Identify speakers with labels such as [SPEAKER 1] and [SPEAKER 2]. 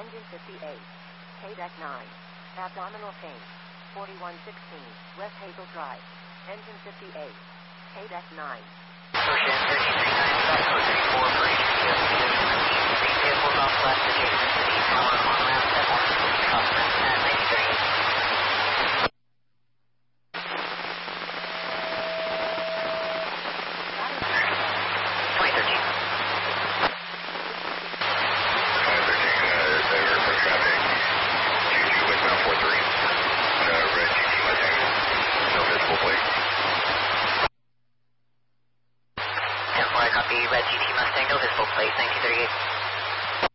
[SPEAKER 1] Engine 58. KDEC 9. Abdominal pain. 4116 West Hazel Drive. Engine 58. KDEC 9.
[SPEAKER 2] Ocean 1339, South 434, vehicles off west adjacent to the tower on ramp at 160 crosswind at 9038. Copy, red GT Mustang, no visible plate, 1938.